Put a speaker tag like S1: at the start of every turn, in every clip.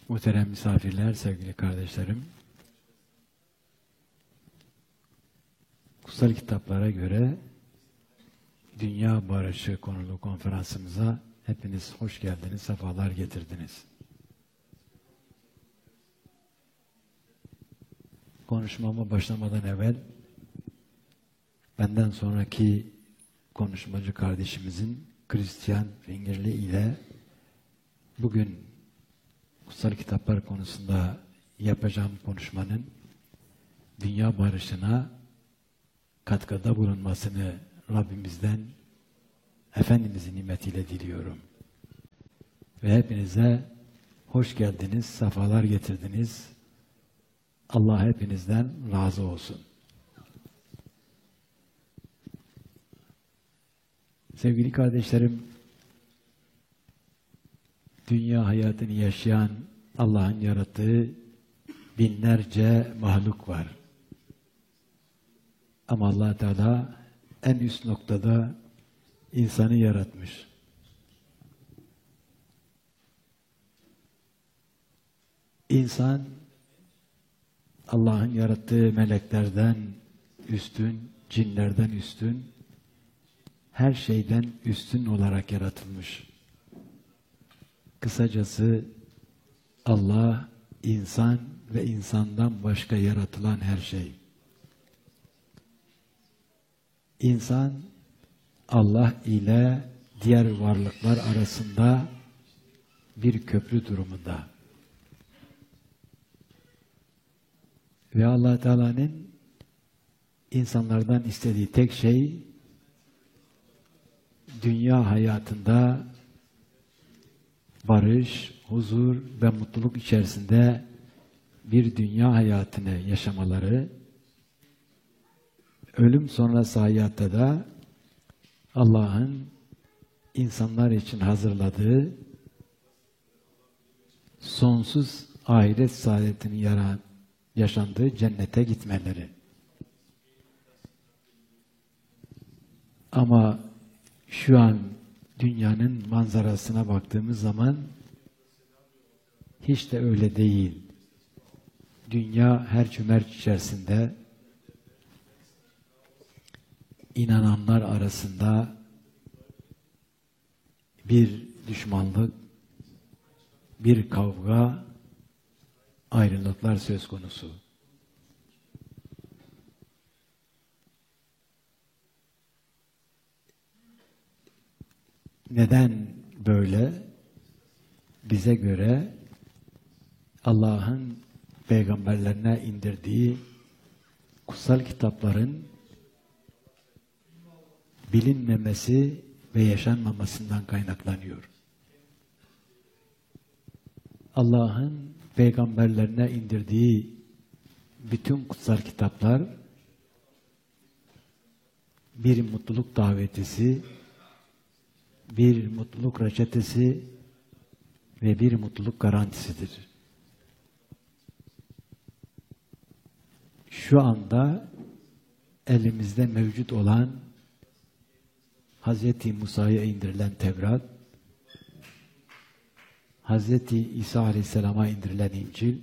S1: Muhterem misafirler, sevgili kardeşlerim, kutsal kitaplara göre Dünya Barışı konulu konferansımıza hepiniz hoş geldiniz, sefalar getirdiniz. Konuşmama başlamadan evvel benden sonraki konuşmacı kardeşimizin Christian Fingerli ile bugün kutsal kitaplar konusunda yapacağım konuşmanın dünya barışına katkıda bulunmasını Rabbimizden, Efendimizin nimetiyle diliyorum. Ve hepinize hoş geldiniz, sefalar getirdiniz. Allah hepinizden razı olsun. Sevgili kardeşlerim, dünya hayatını yaşayan Allah'ın yarattığı binlerce mahluk var. Ama Allah Teala en üst noktada insanı yaratmış. İnsan Allah'ın yarattığı meleklerden üstün, cinlerden üstün, her şeyden üstün olarak yaratılmış. Kısacası Allah, insan ve insandan başka yaratılan her şey. İnsan, Allah ile diğer varlıklar arasında bir köprü durumunda. Ve Allah Teala'nın insanlardan istediği tek şey, dünya hayatında barış, huzur ve mutluluk içerisinde bir dünya hayatını yaşamaları, ölüm sonrası hayatta da Allah'ın insanlar için hazırladığı sonsuz ahiret saadetinin yaşandığı cennete gitmeleri. Ama şu an dünyanın manzarasına baktığımız zaman hiç de öyle değil. Dünya her cümerç içerisinde inananlar arasında bir düşmanlık, bir kavga, ayrılıklar söz konusu. Neden böyle? Bize göre Allah'ın peygamberlerine indirdiği kutsal kitapların bilinmemesi ve yaşanmamasından kaynaklanıyor. Allah'ın peygamberlerine indirdiği bütün kutsal kitaplar bir mutluluk davetisi, bir mutluluk reçetesi ve bir mutluluk garantisidir. Şu anda elimizde mevcut olan Hz. Musa'ya indirilen Tevrat, Hz. İsa Aleyhisselam'a indirilen İncil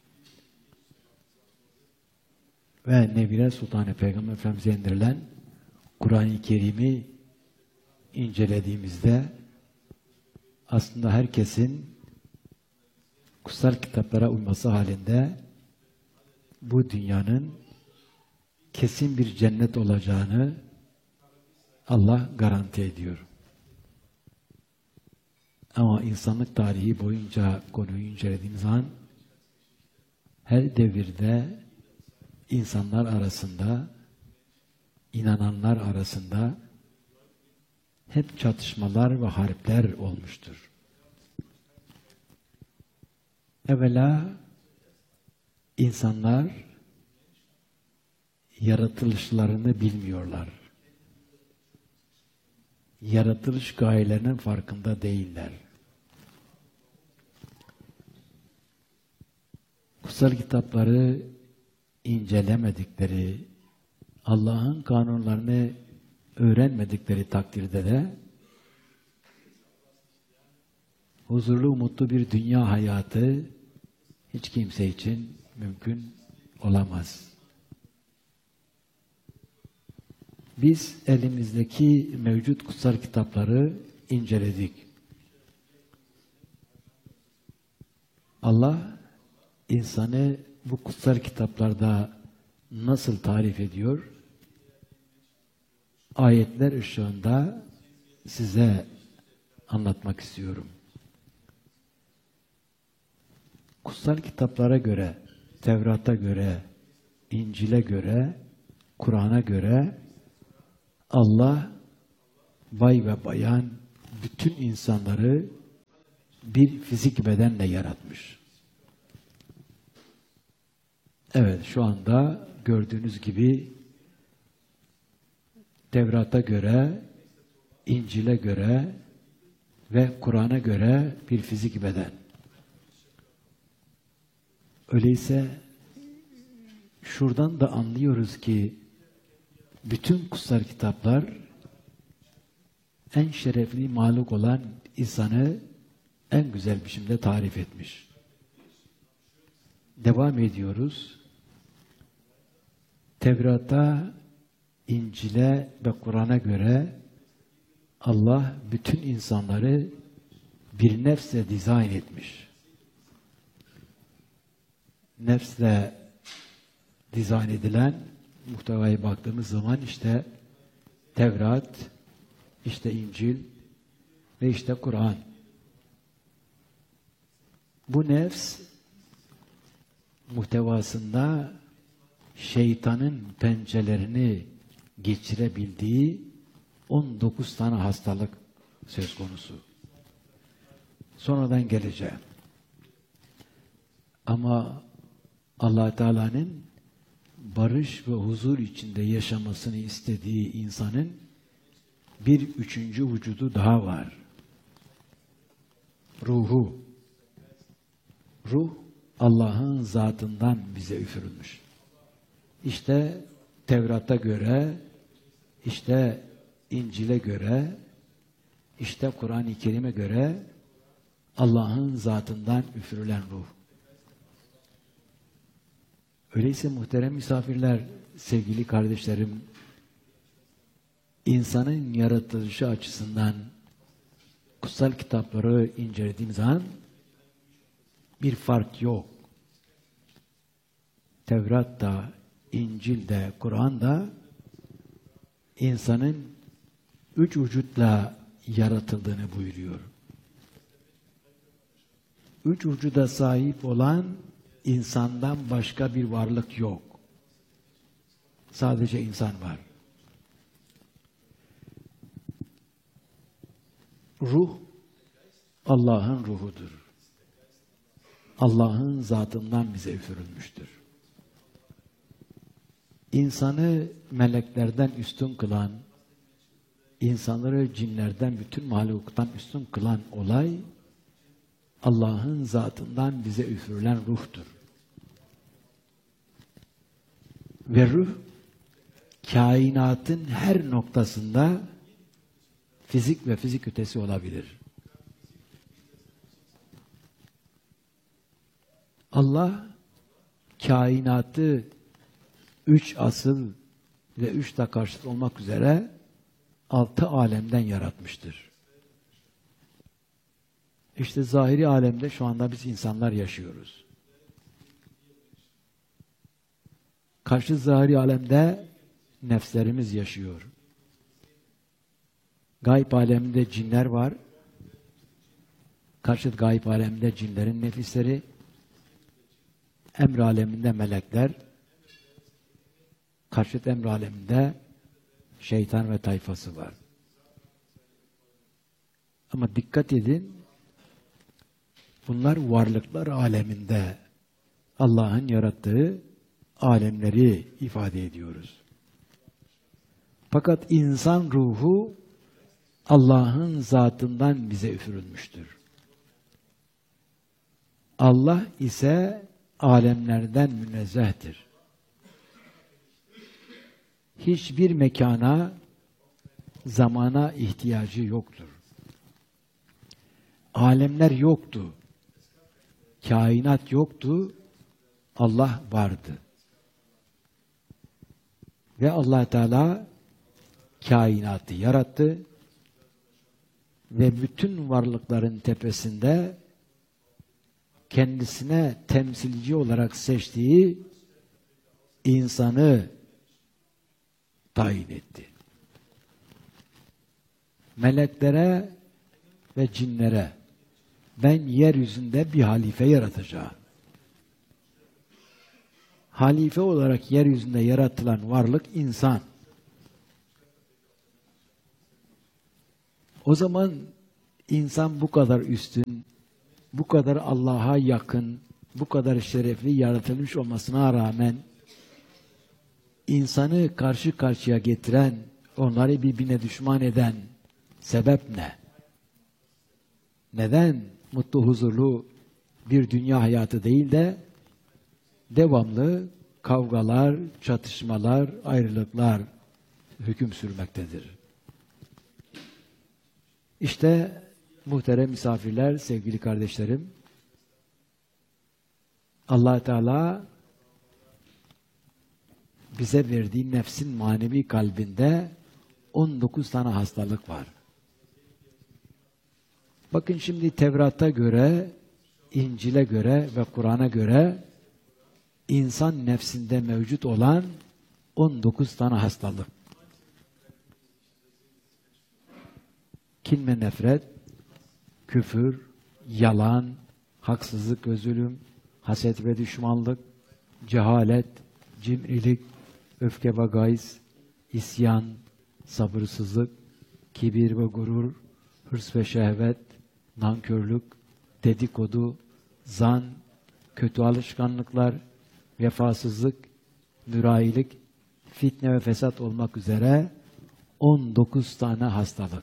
S1: ve Nebile Sultanı Peygamber Efendimiz'e indirilen Kur'an-ı Kerim'i incelediğimizde aslında herkesin kutsal kitaplara uyması halinde bu dünyanın kesin bir cennet olacağını Allah garanti ediyor. Ama insanlık tarihi boyunca konuyu incelediğimiz zaman her devirde insanlar arasında, inananlar arasında hep çatışmalar ve harpler olmuştur. Evvela insanlar yaratılışlarını bilmiyorlar. Yaratılış gayelerinin farkında değiller. Kutsal kitapları incelemedikleri, Allah'ın kanunlarını öğrenmedikleri takdirde de huzurlu, mutlu bir dünya hayatı hiç kimse için mümkün olamaz. Biz elimizdeki mevcut kutsal kitapları inceledik. Allah insanı bu kutsal kitaplarda nasıl tarif ediyor? Ayetler ışığında size anlatmak istiyorum. Kutsal kitaplara göre, Tevrat'a göre, İncil'e göre, Kur'an'a göre Allah bay ve bayan bütün insanları bir fizik bedenle yaratmış. Evet, şu anda gördüğünüz gibi Tevrat'a göre, İncil'e göre ve Kur'an'a göre bir fizik beden. Öyleyse şuradan da anlıyoruz ki bütün kutsal kitaplar en şerefli mahluk olan insanı en güzel biçimde tarif etmiş. Devam ediyoruz. Tevrat'a, İncil'e ve Kur'an'a göre Allah bütün insanları bir nefsle dizayn etmiş. Nefsle dizayn edilen muhtevaya baktığımız zaman işte Tevrat, işte İncil ve işte Kur'an. Bu nefs muhtevasında şeytanın pençelerini geçirebildiği 19 tane hastalık söz konusu. Sonradan geleceğim. Ama Allah Teala'nın barış ve huzur içinde yaşamasını istediği insanın bir üçüncü vücudu daha var. Ruhu. Ruh Allah'ın zatından bize üfürülmüş. İşte Tevrat'a göre, işte İncil'e göre, işte Kur'an-ı Kerim'e göre Allah'ın zatından üfürülen ruh. Öyleyse muhterem misafirler, sevgili kardeşlerim, insanın yaratılışı açısından kutsal kitapları incelediğim zaman bir fark yok. Tevrat'ta, İncil'de, Kur'an'da insanın üç vücutla yaratıldığını buyuruyor. Üç vücuda sahip olan insandan başka bir varlık yok. Sadece insan var. Ruh Allah'ın ruhudur. Allah'ın zatından bize üfürülmüştür. İnsanı meleklerden üstün kılan, insanları cinlerden, bütün mahluktan üstün kılan olay, Allah'ın zatından bize üfürülen ruhtur. Ve ruh, kainatın her noktasında fizik ve fizik ötesi olabilir. Allah, kainatı üç asıl ve üç de karşıt olmak üzere 6 alemden yaratmıştır. İşte zahiri alemde şu anda biz insanlar yaşıyoruz. Karşı zahiri alemde nefslerimiz yaşıyor. Gayb aleminde cinler var. Karşıt gayb aleminde cinlerin nefisleri, emr aleminde melekler, karşıt emr aleminde şeytan ve tayfası var. Ama dikkat edin, bunlar varlıklar aleminde Allah'ın yarattığı alemleri ifade ediyoruz. Fakat insan ruhu Allah'ın zatından bize üfürülmüştür. Allah ise alemlerden münezzehtir. Hiçbir mekana, zamana ihtiyacı yoktur. Alemler yoktu. Kainat yoktu. Allah vardı. Ve Allah Teala kainatı yarattı ve bütün varlıkların tepesinde kendisine temsilci olarak seçtiği insanı tayin etti. Meleklere ve cinlere ben yeryüzünde bir halife yaratacağım. Halife olarak yeryüzünde yaratılan varlık insan. O zaman insan bu kadar üstün, bu kadar Allah'a yakın, bu kadar şerefli yaratılmış olmasına rağmen insanı karşı karşıya getiren, onları birbirine düşman eden sebep ne? Neden mutlu, huzurlu bir dünya hayatı değil de devamlı kavgalar, çatışmalar, ayrılıklar hüküm sürmektedir? İşte muhterem misafirler, sevgili kardeşlerim, Allah Teala bize verdiği nefsin manevi kalbinde 19 tane hastalık var. Bakın şimdi Tevrat'a göre, İncil'e göre ve Kur'an'a göre insan nefsinde mevcut olan 19 tane hastalık. Kin ve nefret, küfür, yalan, haksızlık ve zulüm, haset ve düşmanlık, cehalet, cimrilik, öfke ve gayz, isyan, sabırsızlık, kibir ve gurur, hırs ve şehvet, nankörlük, dedikodu, zan, kötü alışkanlıklar, vefasızlık, mürayilik, fitne ve fesat olmak üzere 19 tane hastalık.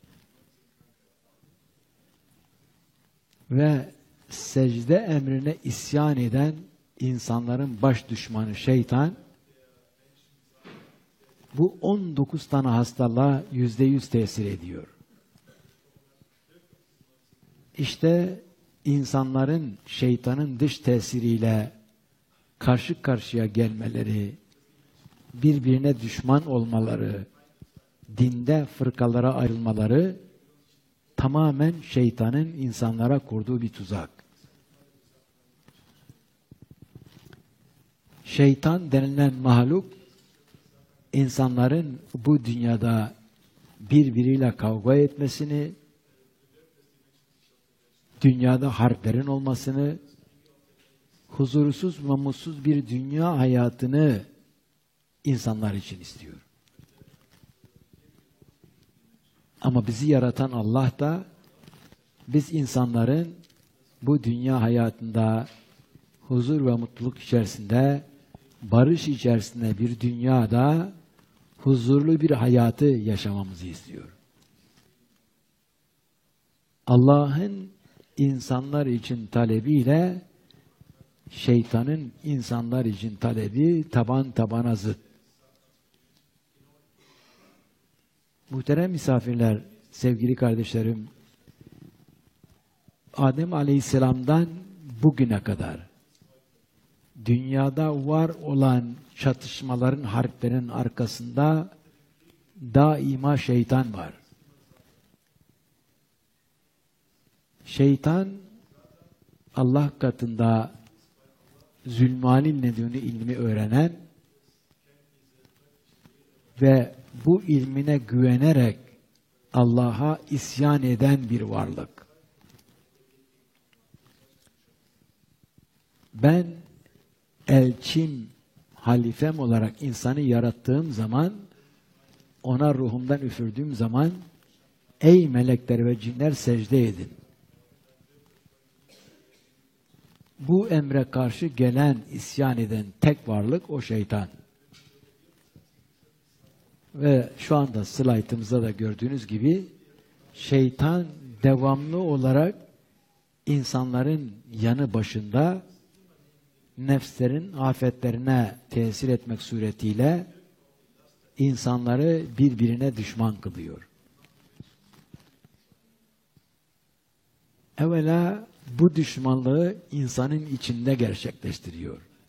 S1: Ve secde emrine isyan eden insanların baş düşmanı şeytan, bu 19 tane hastalığa %100 tesir ediyor. İşte insanların şeytanın dış tesiriyle karşı karşıya gelmeleri, birbirine düşman olmaları, dinde fırkalara ayrılmaları tamamen şeytanın insanlara kurduğu bir tuzak. Şeytan denilen mahluk, insanların bu dünyada birbiriyle kavga etmesini, dünyada harplerin olmasını, huzursuz ve mutsuz bir dünya hayatını insanlar için istiyor. Ama bizi yaratan Allah da biz insanların bu dünya hayatında huzur ve mutluluk içerisinde, barış içerisinde bir dünyada huzurlu bir hayatı yaşamamızı istiyor. Allah'ın insanlar için talebiyle şeytanın insanlar için talebi taban tabana zıt. Muhterem misafirler, sevgili kardeşlerim, Adem Aleyhisselam'dan bugüne kadar dünyada var olan çatışmaların, harplerin arkasında daima şeytan var. Şeytan Allah katında zulmanil nedeni ilmi öğrenen ve bu ilmine güvenerek Allah'a isyan eden bir varlık. Ben elçim, halifem olarak insanı yarattığım zaman, ona ruhumdan üfürdüğüm zaman, ey melekler ve cinler secde edin. Bu emre karşı gelen, isyan eden tek varlık o şeytan. Ve şu anda slaytımızda da gördüğünüz gibi şeytan devamlı olarak insanların yanı başında nefslerin afetlerine tesir etmek suretiyle insanları birbirine düşman kılıyor. Evvela bu düşmanlığı insanın içinde gerçekleştiriyor.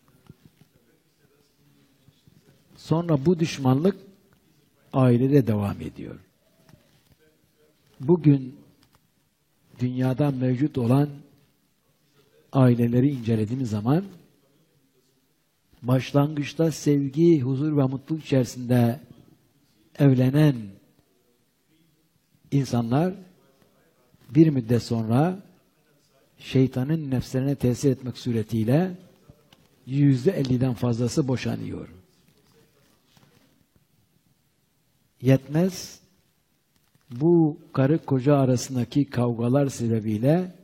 S1: Sonra bu düşmanlık ailede devam ediyor. Bugün dünyada mevcut olan aileleri incelediğimiz zaman başlangıçta sevgi, huzur ve mutluluk içerisinde evlenen insanlar bir müddet sonra şeytanın nefslerine tesir etmek suretiyle %50'den fazlası boşanıyor. Yetmez, bu karı koca arasındaki kavgalar sebebiyle